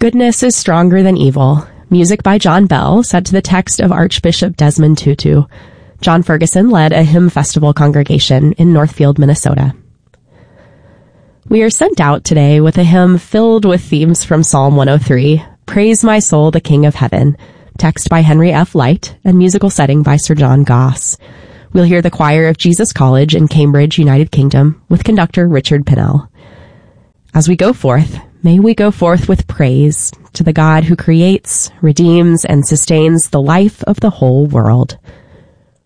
Goodness is Stronger Than Evil. Music by John Bell, set to the text of Archbishop Desmond Tutu. John Ferguson led a hymn festival congregation in Northfield, Minnesota. We are sent out today with a hymn filled with themes from Psalm 103, Praise My Soul, the King of Heaven, text by Henry F. Light, and musical setting by Sir John Goss. We'll hear the choir of Jesus College in Cambridge, United Kingdom, with conductor Richard Pinnell. As we go forth, may we go forth with praise to the God who creates, redeems, and sustains the life of the whole world.